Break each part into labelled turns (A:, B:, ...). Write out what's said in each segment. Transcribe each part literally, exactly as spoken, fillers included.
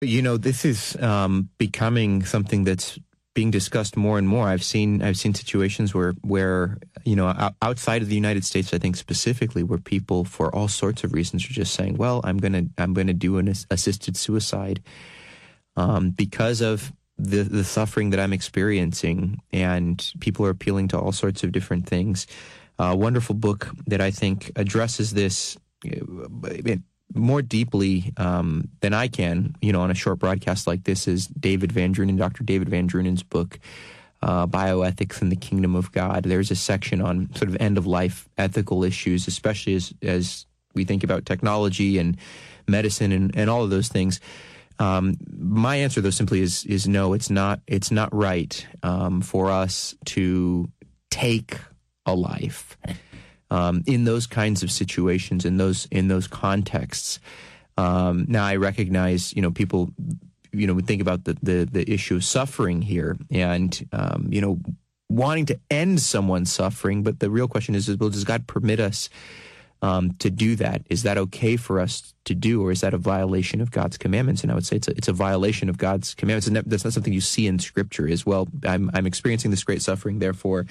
A: You know, this is um, becoming something that's being discussed more and more. I've seen I've seen situations where where you know outside of the United States, I think specifically, where people for all sorts of reasons are just saying, "Well, I'm gonna I'm gonna do an assisted suicide um, because of the the suffering that I'm experiencing," and people are appealing to all sorts of different things. A uh, wonderful book that I think addresses this more deeply um, than I can, you know, on a short broadcast like this, is David Van Drunen, Doctor David Van Drunen's book, uh, Bioethics in the Kingdom of God. There's a section on sort of end-of-life ethical issues, especially as as we think about technology and medicine and, and all of those things. Um, my answer, though, simply is is no. It's not. It's not right um, for us to take a life. Um, in those kinds of situations, in those in those contexts. Um, now, I recognize, you know, people, you know, would think about the, the, the issue of suffering here and, um, you know, wanting to end someone's suffering. But the real question is, is well, does God permit us um, to do that? Is that okay for us to do, or is that a violation of God's commandments? And I would say it's a, it's a violation of God's commandments. And that, that's not something you see in Scripture as well. I'm, I'm experiencing this great suffering, therefore,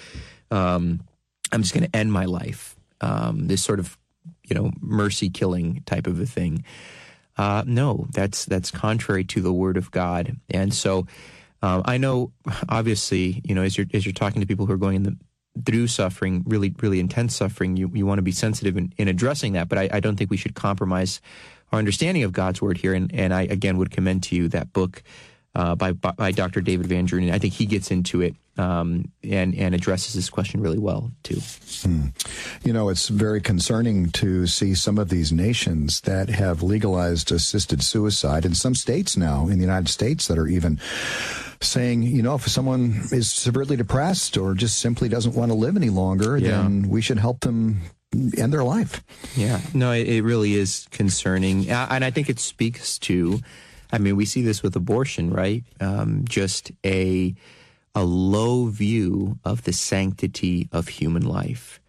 A: um, I'm just going to end my life. Um, this sort of, you know, mercy killing type of a thing. Uh, no, that's that's contrary to the Word of God. And so um, I know, obviously, you know, as you're as you're talking to people who are going in the, through suffering, really, really intense suffering, you, you want to be sensitive in, in addressing that. But I, I don't think we should compromise our understanding of God's Word here. And, and I, again, would commend to you that book uh, by by Doctor David Van Drunen. I think he gets into it um, and, and addresses this question really well, too.
B: Hmm. You know, it's very concerning to see some of these nations that have legalized assisted suicide, in some states now in the United States that are even saying, you know, if someone is severely depressed or just simply doesn't want to live any longer, yeah. then we should help them end their life.
A: Yeah, no, it, it really is concerning. And I think it speaks to, I mean, we see this with abortion, right? Um, just a a low view of the sanctity of human life.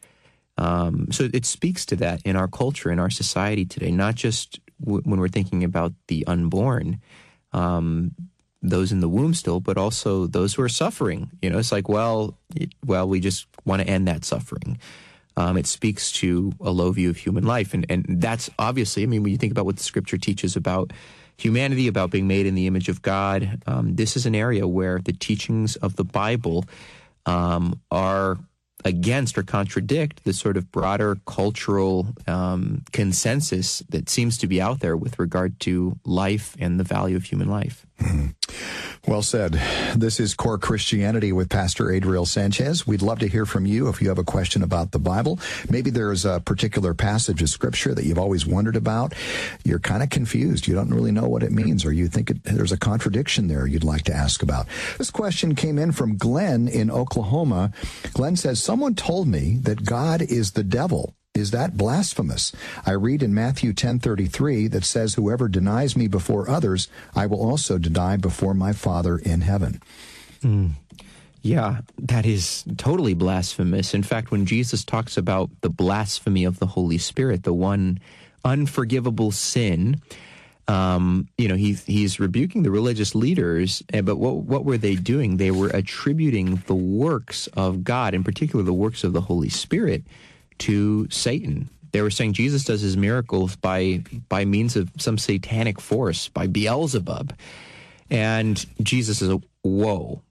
A: Um, so it speaks to that in our culture, in our society today, not just w- when we're thinking about the unborn, um, those in the womb still, but also those who are suffering. You know, it's like, well, it, well, we just want to end that suffering. Um, it speaks to a low view of human life. And, and that's obviously, I mean, when you think about what the Scripture teaches about humanity, about being made in the image of God, um, this is an area where the teachings of the Bible um, are against or contradict the sort of broader cultural um, consensus that seems to be out there with regard to life and the value of human life.
B: Mm-hmm. Well said. This is Core Christianity with Pastor Adriel Sanchez. We'd love to hear from you if you have a question about the Bible. Maybe there's a particular passage of Scripture that you've always wondered about. You're kind of confused. You don't really know what it means, or you think it, there's a contradiction there you'd like to ask about. This question came in from Glenn in Oklahoma. Glenn says, someone told me that God is the devil. Is that blasphemous? I read in Matthew ten thirty-three that says, whoever denies me before others, I will also deny before my Father in heaven.
A: Mm. Yeah, that is totally blasphemous. In fact, when Jesus talks about the blasphemy of the Holy Spirit, the one unforgivable sin, um, you know, he, he's rebuking the religious leaders. But what, what were they doing? They were attributing the works of God, in particular the works of the Holy Spirit, to Satan. They were saying Jesus does his miracles by by means of some satanic force, by Beelzebub. And Jesus is, whoa,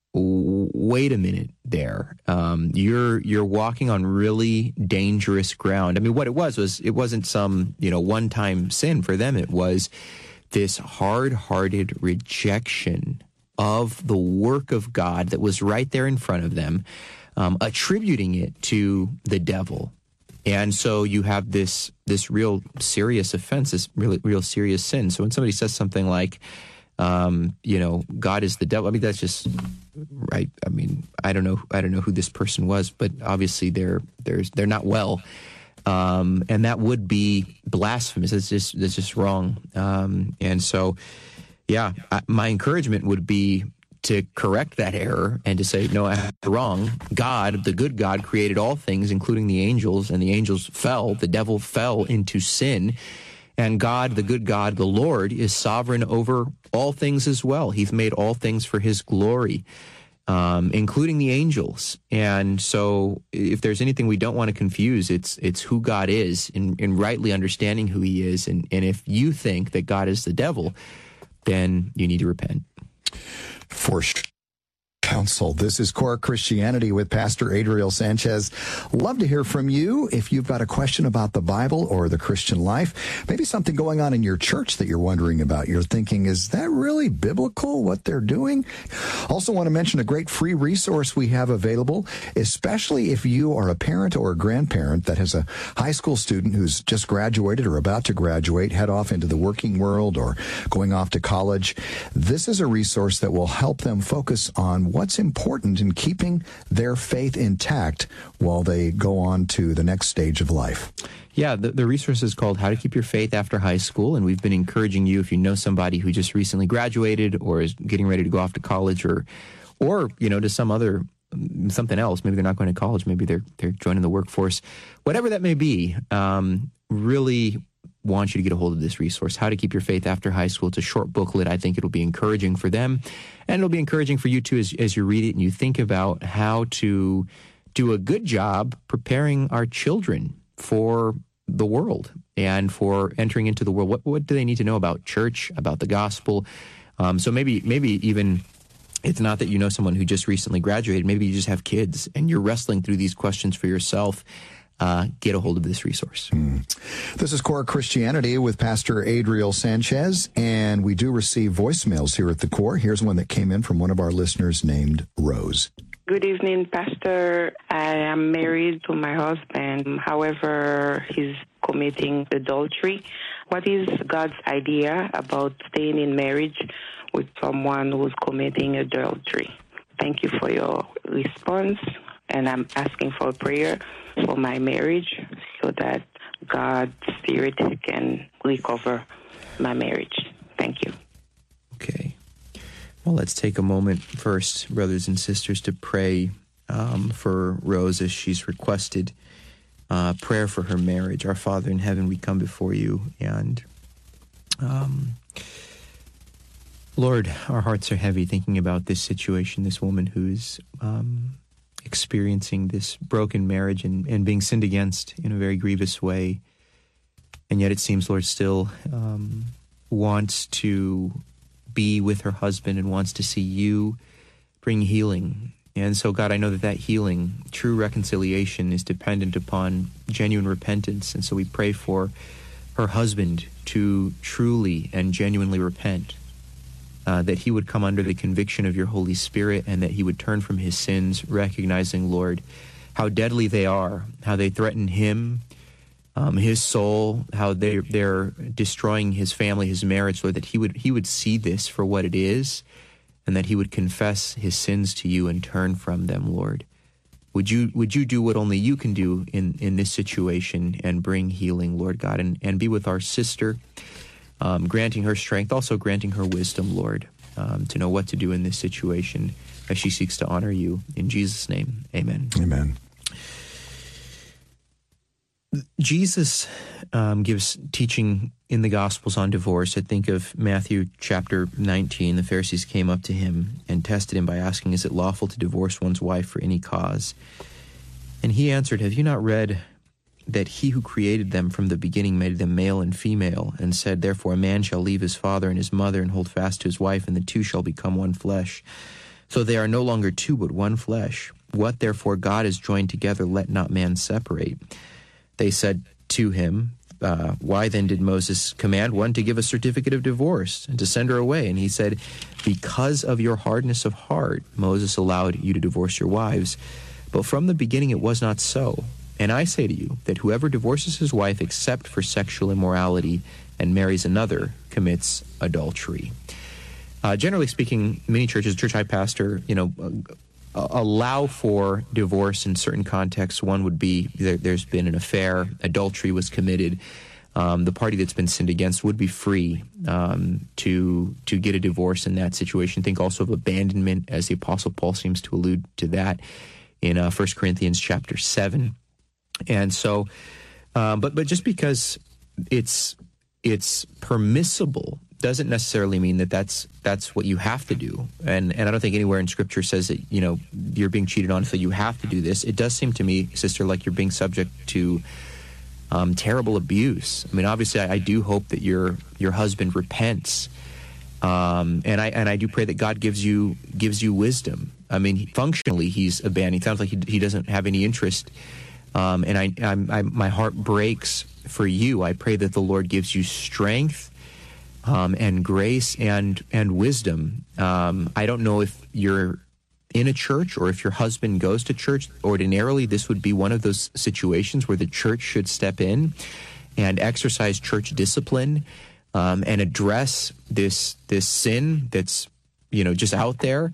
A: wait a minute there. Um, you're you're walking on really dangerous ground. I mean, what it was was it wasn't some, you know, one-time sin for them. It was this hard-hearted rejection of the work of God that was right there in front of them, Um, attributing it to the devil. And so you have this this real serious offense, this really real serious sin. So when somebody says something like, um, you know, God is the devil, I mean, that's just right. I mean, I don't know, I don't know who this person was, but obviously they're they're they're not well, um, and that would be blasphemous. It's just that's just wrong. Um, and so, yeah, I, my encouragement would be to correct that error and to say, no, I'm wrong. God, the good God, created all things, including the angels, and the angels fell. The devil fell into sin. And God, the good God, the Lord, is sovereign over all things as well. He's made all things for his glory, um, including the angels. And so if there's anything we don't want to confuse, it's it's who God is in, in rightly understanding who he is. And, and if you think that God is the devil, then you need to repent.
B: For sure. Counsel. This is Core Christianity with Pastor Adriel Sanchez. Love to hear from you. If you've got a question about the Bible or the Christian life, maybe something going on in your church that you're wondering about. You're thinking, is that really biblical, what they're doing? Also want to mention a great free resource we have available, especially if you are a parent or a grandparent that has a high school student who's just graduated or about to graduate, head off into the working world or going off to college. This is a resource that will help them focus on what's important in keeping their faith intact while they go on to the next stage of life.
A: Yeah, the, the resource is called How to Keep Your Faith After High School, and we've been encouraging you, if you know somebody who just recently graduated or is getting ready to go off to college or, or you know, to some other, something else, maybe they're not going to college, maybe they're they're joining the workforce, whatever that may be, um, really want you to get a hold of this resource, How to Keep Your Faith After High School. It's a short booklet. I think it'll be encouraging for them, and it'll be encouraging for you too as, as you read it and you think about how to do a good job preparing our children for the world and for entering into the world. What, what do they need to know about church, about the gospel? Um, so maybe maybe even it's not that you know someone who just recently graduated. Maybe you just have kids and you're wrestling through these questions for yourself. Uh, get a hold of this resource.
B: Mm. This is Core Christianity with Pastor Adriel Sanchez, and we do receive voicemails here at the Core. Here's one that came in from one of our listeners named Rose.
C: Good evening, Pastor. I am married to my husband. However, he's committing adultery. What is God's idea about staying in marriage with someone who's committing adultery? Thank you for your response, and I'm asking for prayer for my marriage so that God's Spirit can recover my marriage. Thank you.
A: Okay. Well, let's take a moment first, brothers and sisters, to pray um, for Rose as she's requested uh, prayer for her marriage. Our Father in heaven, we come before you, and um, Lord, our hearts are heavy thinking about this situation, this woman who's um, experiencing this broken marriage and, and being sinned against in a very grievous way. And yet it seems, Lord, still um, wants to be with her husband and wants to see you bring healing. And so, God, I know that that healing, true reconciliation, is dependent upon genuine repentance. And so we pray for her husband to truly and genuinely repent, uh, that he would come under the conviction of your Holy Spirit and that he would turn from his sins, recognizing, Lord, how deadly they are, how they threaten him, Um, his soul, how they they're destroying his family, his marriage, Lord, that he would he would see this for what it is, and that he would confess his sins to you and turn from them, Lord. Would you would you do what only you can do in, in this situation and bring healing, Lord God, and, and be with our sister, um, granting her strength, also granting her wisdom, Lord, um, to know what to do in this situation as she seeks to honor you. In Jesus' name, amen.
B: Amen.
A: Jesus um, gives teaching in the Gospels on divorce. I think of Matthew chapter nineteen. The Pharisees came up to him and tested him by asking, is it lawful to divorce one's wife for any cause? And he answered, have you not read that he who created them from the beginning made them male and female, and said, therefore a man shall leave his father and his mother and hold fast to his wife, and the two shall become one flesh. So they are no longer two, but one flesh. What therefore God has joined together, let not man separate. They said to him, uh, why then did Moses command one to give a certificate of divorce and to send her away? And he said, because of your hardness of heart, Moses allowed you to divorce your wives. But from the beginning it was not so. And I say to you that whoever divorces his wife except for sexual immorality and marries another commits adultery. Uh, generally speaking, many churches, church I pastor, you know, uh, allow for divorce in certain contexts. One would be there, there's been an affair, adultery was committed. Um, the party that's been sinned against would be free um, to to get a divorce in that situation. Think also of abandonment, as the Apostle Paul seems to allude to that in uh, First Corinthians chapter seven. And so, uh, but but just because it's it's permissible doesn't necessarily mean that that's that's what you have to do. And and I don't think anywhere in Scripture says that, you know, you're being cheated on, so you have to do this. It does seem to me, sister, like you're being subject to um, terrible abuse. I mean, obviously, I, I do hope that your your husband repents, um, and I and I do pray that God gives you gives you wisdom. I mean, he, functionally, he's abandoned. It sounds like he he doesn't have any interest. Um, and I, I'm, I, my heart breaks for you. I pray that the Lord gives you strength um, and grace and and wisdom. Um, I don't know if you're in a church or if your husband goes to church. Ordinarily, this would be one of those situations where the church should step in and exercise church discipline um, and address this this sin that's, you know, just out there.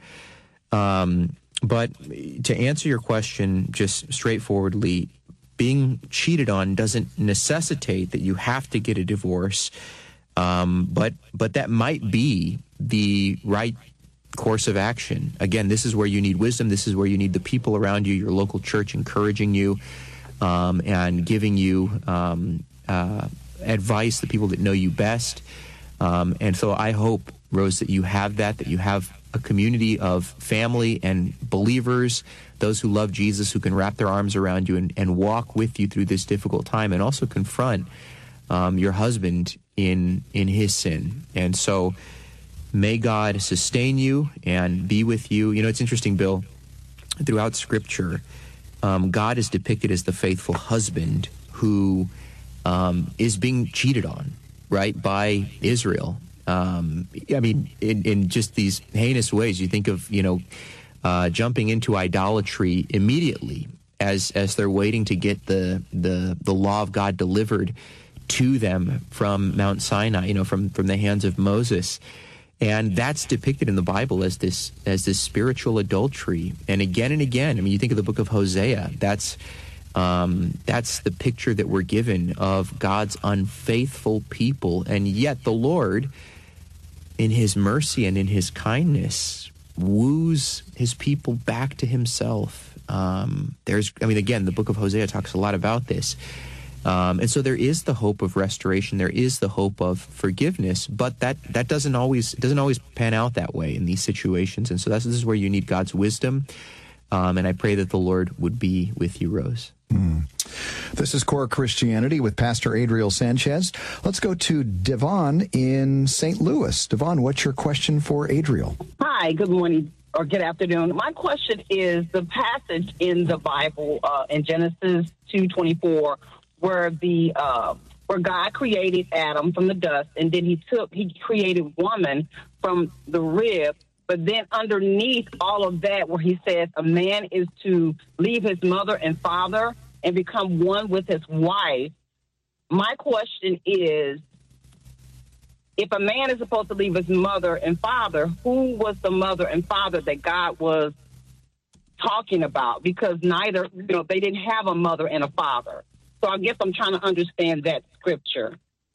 A: Um, But to answer your question just straightforwardly, being cheated on doesn't necessitate that you have to get a divorce, um, but but that might be the right course of action. Again, this is where you need wisdom. This is where you need the people around you, your local church encouraging you um, and giving you um, uh, advice, the people that know you best. Um, and so I hope, Rose, that you have that, that you have a community of family and believers, those who love Jesus, who can wrap their arms around you and, and walk with you through this difficult time, and also confront um, your husband in in his sin. And so may God sustain you and be with you. You know, it's interesting, Bill, throughout Scripture, um, God is depicted as the faithful husband who um, is being cheated on, right, by Israel. Um, I mean, in, in just these heinous ways. You think of, you know, uh, jumping into idolatry immediately as as they're waiting to get the the the law of God delivered to them from Mount Sinai, you know, from from the hands of Moses. And that's depicted in the Bible as this as this spiritual adultery. And again and again, I mean, you think of the book of Hosea. That's um, that's the picture that we're given of God's unfaithful people, and yet the Lord, in his mercy and in his kindness, woos his people back to himself. Um, there's, I mean, again, the book of Hosea talks a lot about this. Um, and so there is the hope of restoration. There is the hope of forgiveness, but that, that doesn't always doesn't always pan out that way in these situations. And so that's, this is where you need God's wisdom. Um, and I pray that the Lord would be with you, Rose.
B: Mm. This is Core Christianity with Pastor Adriel Sanchez. Let's go to Devon in Saint Louis. Devon, what's your question for Adriel?
D: Hi, good morning or good afternoon. My question is the passage in the Bible uh, in Genesis two twenty-four where the uh, where God created Adam from the dust, and then he took he created woman from the rib. But then underneath all of that, where he says a man is to leave his mother and father and become one with his wife, my question is, if a man is supposed to leave his mother and father, who was the mother and father that God was talking about? Because neither, you know, they didn't have a mother and a father. So I guess I'm trying to understand that scripture.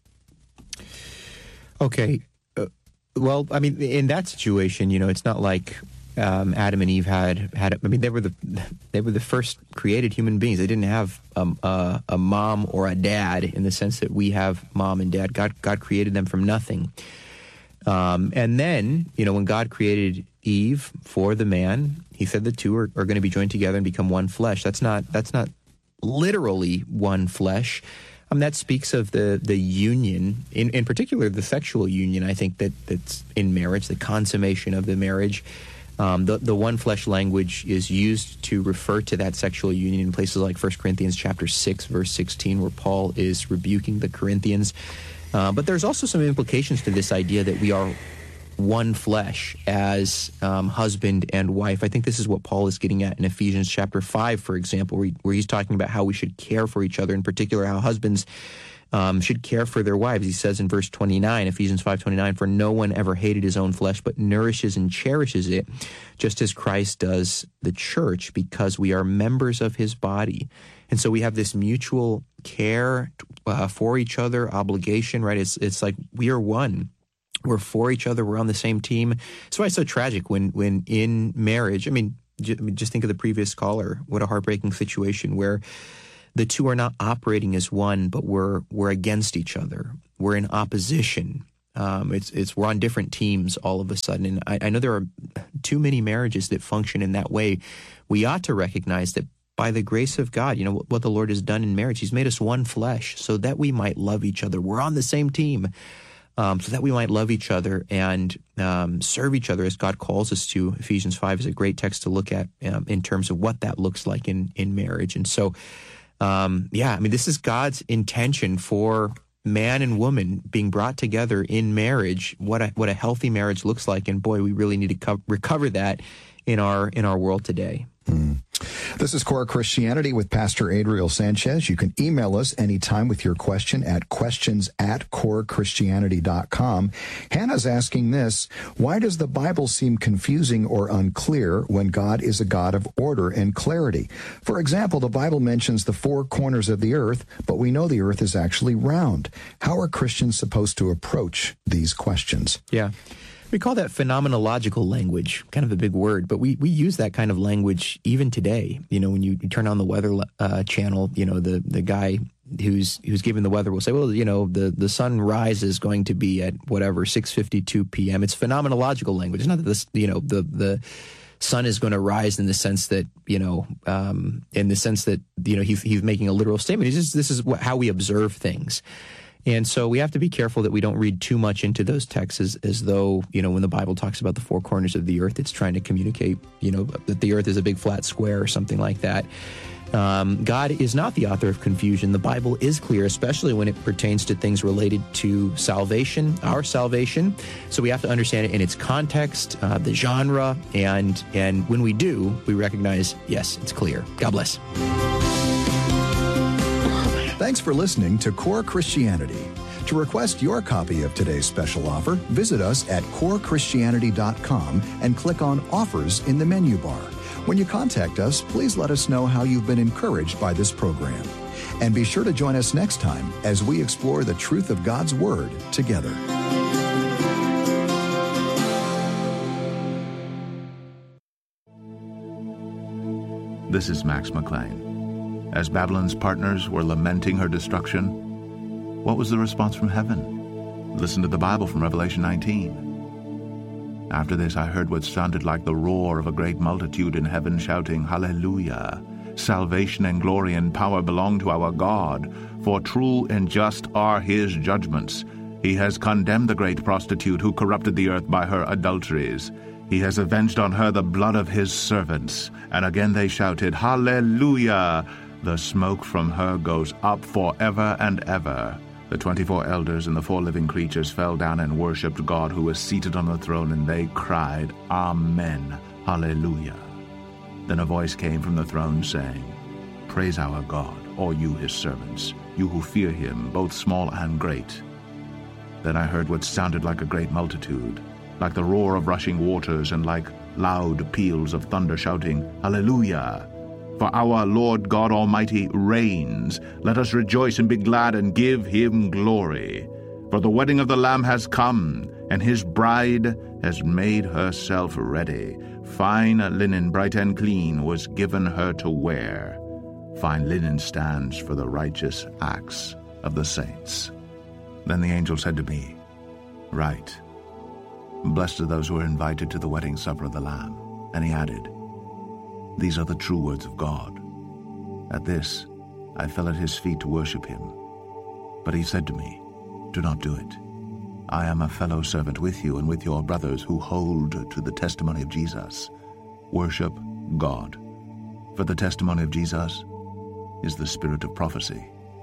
A: Okay. Well, I mean, in that situation, you know, it's not like um, Adam and Eve had had. I mean, they were the they were the first created human beings. They didn't have um, a, a mom or a dad in the sense that we have mom and dad. God God created them from nothing. Um, and then, you know, when God created Eve for the man, he said the two are, are going to be joined together and become one flesh. That's not that's not literally one flesh. Um, that speaks of the the union, in, in particular the sexual union, I think, that, that's in marriage, the consummation of the marriage. Um, the, the one flesh language is used to refer to that sexual union in places like First Corinthians chapter six, verse sixteen, where Paul is rebuking the Corinthians. Uh, but there's also some implications to this idea that we are one flesh as um, husband and wife. I think this is what Paul is getting at in Ephesians chapter five, for example, where, he, where he's talking about how we should care for each other, in particular how husbands um, should care for their wives. He says in verse twenty-nine, Ephesians five twenty-nine, "For no one ever hated his own flesh, but nourishes and cherishes it, just as Christ does the church, because we are members of his body." And so we have this mutual care uh, for each other, obligation, right? It's, it's like we are one. We're for each other. We're on the same team. That's why it's so tragic when, when in marriage, I mean, j- I mean, just think of the previous caller. What a heartbreaking situation where the two are not operating as one, but we're we're against each other. we're in opposition. Um, it's it's we're on different teams all of a sudden. And I, I know there are too many marriages that function in that way. We ought to recognize that by the grace of God, you know, what the Lord has done in marriage, he's made us one flesh so that we might love each other. We're on the same team. Um, so that we might love each other and um, serve each other as God calls us to. Ephesians five is a great text to look at um, in terms of what that looks like in, in marriage. And so, um, yeah, I mean, this is God's intention for man and woman being brought together in marriage, what a, what a healthy marriage looks like. And boy, we really need to co- recover that in our in our world today.
B: Mm. This is Core Christianity with Pastor Adriel Sanchez. You can email us anytime with your question at questions at core christianity dot com. Hannah's asking this: why does the Bible seem confusing or unclear when God is a God of order and clarity? For example, the Bible mentions the four corners of the earth, but we know the earth is actually round. How are Christians supposed to approach these questions?
A: Yeah. We call that phenomenological language, kind of a big word, but we, we use that kind of language even today. You know, when you, you turn on the weather uh, channel, you know, the, the guy who's who's giving the weather will say, well, you know, the, the sunrise is going to be at whatever, six fifty-two p.m. It's phenomenological language. It's not that this, you know, the the sun is going to rise in the sense that, you know, um, in the sense that, you know, he's, he's making a literal statement. He's just, this is what, how we observe things. And so we have to be careful that we don't read too much into those texts as, as though, you know, when the Bible talks about the four corners of the earth, it's trying to communicate, you know, that the earth is a big flat square or something like that. Um, God is not the author of confusion. The Bible is clear, especially when it pertains to things related to salvation, our salvation. So we have to understand it in its context, uh, the genre, and and when we do, we recognize, yes, it's clear. God bless.
B: Thanks for listening to Core Christianity. To request your copy of today's special offer, visit us at core christianity dot com and click on Offers in the menu bar. When you contact us, please let us know how you've been encouraged by this program. And be sure to join us next time as we explore the truth of God's Word together.
E: This is Max McLean. As Babylon's partners were lamenting her destruction, what was the response from heaven? Listen to the Bible from Revelation nineteen. After this, I heard what sounded like the roar of a great multitude in heaven shouting, Hallelujah! Salvation and glory and power belong to our God, for true and just are his judgments. He has condemned the great prostitute who corrupted the earth by her adulteries. He has avenged on her the blood of his servants. And again they shouted, Hallelujah! The smoke from her goes up forever and ever. The twenty-four elders and the four living creatures fell down and worshipped God who was seated on the throne, and they cried, Amen, Hallelujah. Then a voice came from the throne saying, Praise our God, all you his servants, you who fear him, both small and great. Then I heard what sounded like a great multitude, like the roar of rushing waters, and like loud peals of thunder shouting, Hallelujah! For our Lord God Almighty reigns. Let us rejoice and be glad and give him glory. For the wedding of the Lamb has come, and his bride has made herself ready. Fine linen, bright and clean, was given her to wear. Fine linen stands for the righteous acts of the saints. Then the angel said to me, Write, Blessed are those who are invited to the wedding supper of the Lamb. And he added, These are the true words of God. At this, I fell at his feet to worship him. But he said to me, Do not do it. I am a fellow servant with you and with your brothers who hold to the testimony of Jesus. Worship God. For the testimony of Jesus is the spirit of prophecy.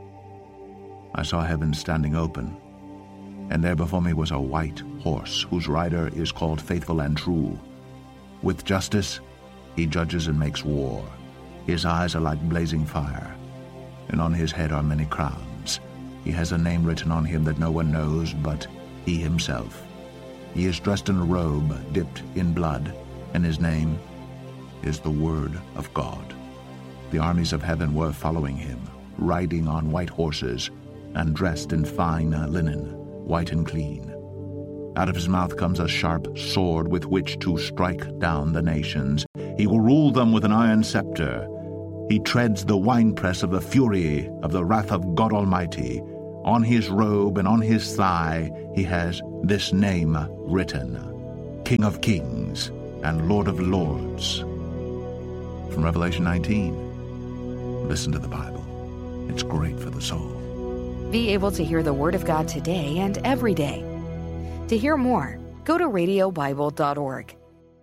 E: I saw heaven standing open, and there before me was a white horse, whose rider is called Faithful and True. With justice he judges and makes war. His eyes are like blazing fire, and on his head are many crowns. He has a name written on him that no one knows but he himself. He is dressed in a robe dipped in blood, and his name is the Word of God. The armies of heaven were following him, riding on white horses, and dressed in fine linen, white and clean. Out of his mouth comes a sharp sword with which to strike down the nations. He will rule them with an iron scepter. He treads the winepress of the fury of the wrath of God Almighty. On his robe and on his thigh he has this name written, King of Kings and Lord of Lords. From Revelation nineteen. Listen to the Bible. It's great for the soul.
F: Be able to hear the Word of God today and every day. To hear more, go to radio bible dot org.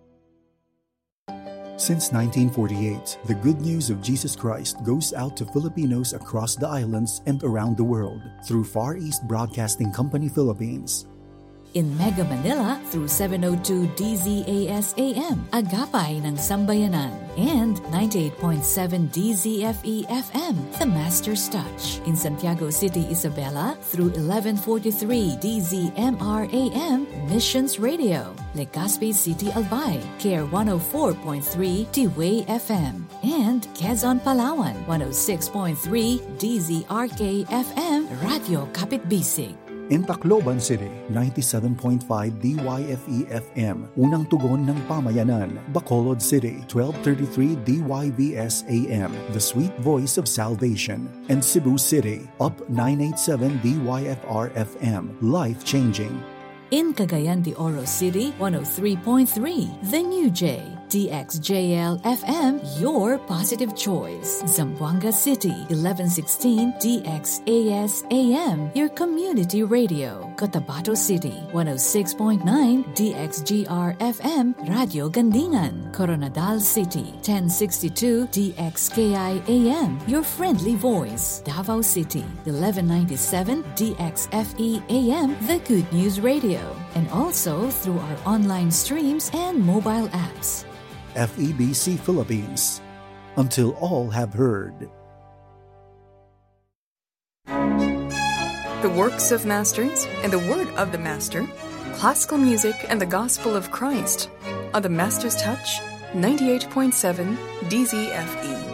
G: Since nineteen forty-eight, the good news of Jesus Christ goes out to Filipinos across the islands and around the world through Far East Broadcasting Company Philippines.
H: In Mega Manila through seven oh two D Z A S A M, Agapay ng Sambayanan, and ninety-eight point seven D Z F E F M, The Master's Touch. In Santiago City, Isabela through eleven forty-three D Z M R A M, Missions Radio. Legazpi City, Albay, K R one oh four point three T-Way F M. And Quezon, Palawan, one oh six point three D Z R K F M, Radio Kapitbisig.
G: In Tacloban City, ninety-seven point five D Y F E F M, Unang Tugon ng Pamayanan. Bacolod City, twelve thirty-three D Y V S A M, The Sweet Voice of Salvation. And Cebu City, Up nine eighty-seven D Y F R F M, Life Changing.
H: In Cagayan de Oro City, one oh three point three, The New J, D X J L F M, Your Positive Choice. Zamboanga City, eleven sixteen D X A S A M, Your Community Radio. Cotabato City, one oh six point nine D X G R F M, Radio Gandingan. Coronadal City, ten sixty-two D X K I A M, Your Friendly Voice. Davao City, eleven ninety-seven D X F E A M, The Good News Radio. And also through our online streams and mobile apps.
G: F E B C Philippines. Until all have heard.
I: The works of masters and the word of the master, classical music and the gospel of Christ on the Master's Touch, ninety-eight point seven D Z F E.